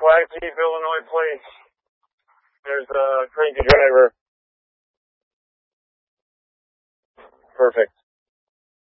Flag Chief, Illinois Police. There's a cranky driver. Perfect.